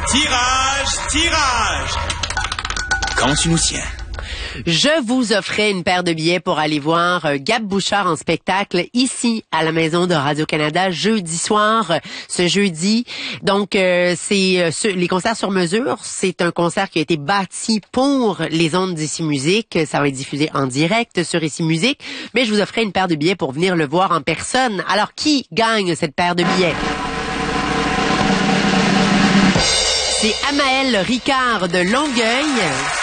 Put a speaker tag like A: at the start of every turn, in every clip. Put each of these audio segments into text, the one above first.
A: Tirage, tirage. Quand tu nous tiens.
B: Je vous offrais une paire de billets pour aller voir Gab Bouchard en spectacle ici à la Maison de Radio-Canada jeudi soir, ce jeudi. Donc, c'est les concerts sur mesure. C'est un concert qui a été bâti pour les ondes d'Ici Musique. Ça va être diffusé en direct sur Ici Musique. Mais je vous offrais une paire de billets pour venir le voir en personne. Alors, qui gagne cette paire de billets? C'est Amael Ricard de Longueuil.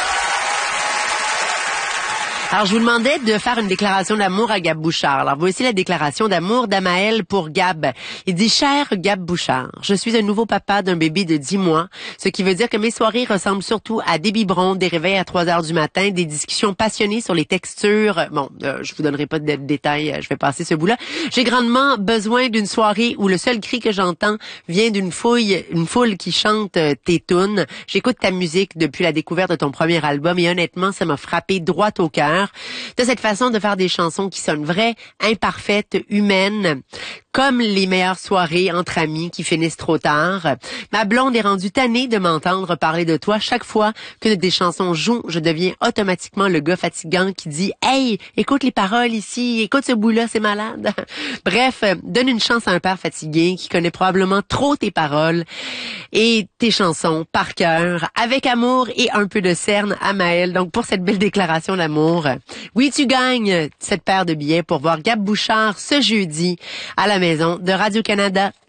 B: Alors, je vous demandais de faire une déclaration d'amour à Gab Bouchard. Alors, voici la déclaration d'amour d'Amael pour Gab. Il dit « Cher Gab Bouchard, je suis un nouveau papa d'un bébé de 10 mois, ce qui veut dire que mes soirées ressemblent surtout à des biberons, des réveils à 3 heures du matin, des discussions passionnées sur les textures. Bon, je vous donnerai pas de détails, je vais passer ce bout-là. J'ai grandement besoin d'une soirée où le seul cri que j'entends vient d'une foule qui chante tes tunes. J'écoute ta musique depuis la découverte de ton premier album et honnêtement, ça m'a frappé droit au cœur. De cette façon de faire des chansons qui sonnent vraies, imparfaites, humaines, comme les meilleures soirées entre amis qui finissent trop tard. Ma blonde est rendue tannée de m'entendre parler de toi. Chaque fois que des chansons jouent, je deviens automatiquement le gars fatigant qui dit « Hey, écoute les paroles ici, écoute ce bout-là, c'est malade. » Bref, donne une chance à un père fatigué qui connaît probablement trop tes paroles et tes chansons par cœur, avec amour et un peu de cerne à Maël. Donc, pour cette belle déclaration d'amour, oui, tu gagnes cette paire de billets pour voir Gab Bouchard ce jeudi à la Maison de Radio-Canada.